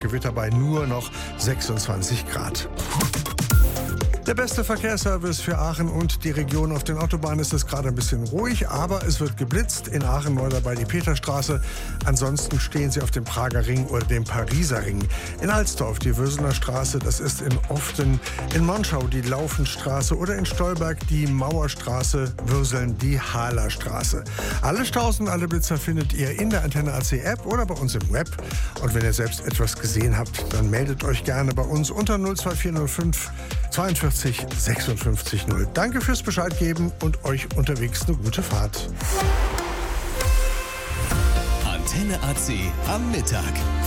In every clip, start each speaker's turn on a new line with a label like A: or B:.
A: Gewitter bei nur noch 26 Grad. Der beste Verkehrsservice für Aachen und die Region. Auf den Autobahnen ist es gerade ein bisschen ruhig, aber es wird geblitzt. In Aachen neu dabei die Peterstraße. Ansonsten stehen Sie auf dem Prager Ring oder dem Pariser Ring. In Alsdorf die Würsener Straße, das ist in Often. In Monschau die Laufenstraße oder in Stolberg die Mauerstraße, Würseln die Hahlerstraße. Alle Staus und alle Blitzer findet ihr in der Antenne AC App oder bei uns im Web. Und wenn ihr selbst etwas gesehen habt, dann meldet euch gerne bei uns unter 02405 42 56 0. Danke fürs Bescheid geben und euch unterwegs eine gute Fahrt.
B: Antenne AC am Mittag.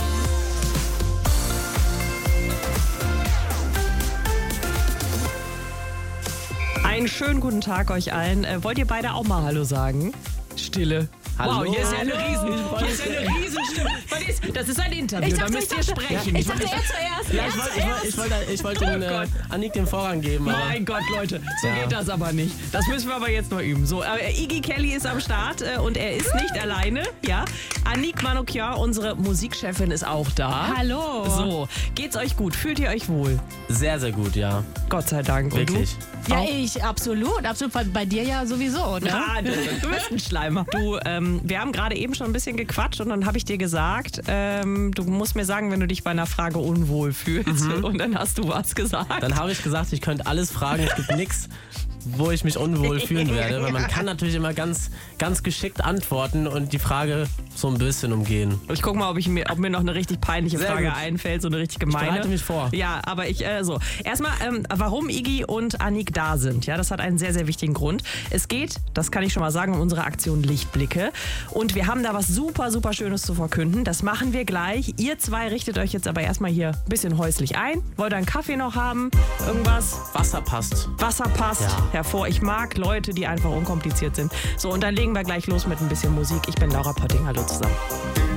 C: Einen schönen guten Tag euch allen. Wollt ihr beide auch mal Hallo sagen? Stille.
D: Hallo.
C: Wow, hier ist ja eine Riesenstimme. Das ist ein Interview, da müsst ihr sprechen.
D: Ich dachte zuerst. Ich wollte Annik den Vorrang geben.
C: Mein Gott, Leute, so geht das aber nicht. Das müssen wir aber jetzt noch üben. So, Iggy Kelly ist am Start und er ist nicht alleine. Ja, Annick Manoukian, unsere Musikchefin, ist auch da.
E: Hallo.
C: So, geht's euch gut? Fühlt ihr euch wohl?
D: Sehr, sehr gut, ja.
C: Gott sei Dank. Und
D: Wirklich.
C: du?
E: Ja,
C: Auch?
E: ich, absolut. Bei dir ja sowieso, ne?
C: Ah, du bist ein Schleimer. Du, wir haben gerade eben schon ein bisschen gequatscht und dann habe ich dir gesagt, du musst mir sagen, wenn du dich bei einer Frage unwohl fühlst. Und dann hast du was gesagt.
D: Dann habe ich gesagt, ich könnte alles fragen. Es gibt nichts, wo ich mich unwohl fühlen werde. Weil man kann natürlich immer ganz, ganz geschickt antworten und die Frage so ein bisschen umgehen.
C: Ich guck mal, ob mir noch eine richtig peinliche
D: Sehr
C: Frage
D: gut.
C: einfällt, so eine richtig
D: Ich
C: gemeine.
D: bereite mich vor.
C: Ja, aber so. Erstmal, warum Iggy und Annick da sind. Ja, das hat einen sehr, sehr wichtigen Grund. Es geht, das kann ich schon mal sagen, um unsere Aktion Lichtblicke. Und wir haben da was super, super Schönes zu verkünden. Das machen wir gleich. Ihr zwei richtet euch jetzt aber erstmal hier ein bisschen häuslich ein. Wollt ihr einen Kaffee noch haben? Irgendwas?
D: Wasser passt.
C: Wasser passt
D: Ja.
C: hervor. Ich mag Leute, die einfach unkompliziert sind. So, und dann legen wir gleich los mit ein bisschen Musik. Ich bin Laura Potting. Hallo zusammen.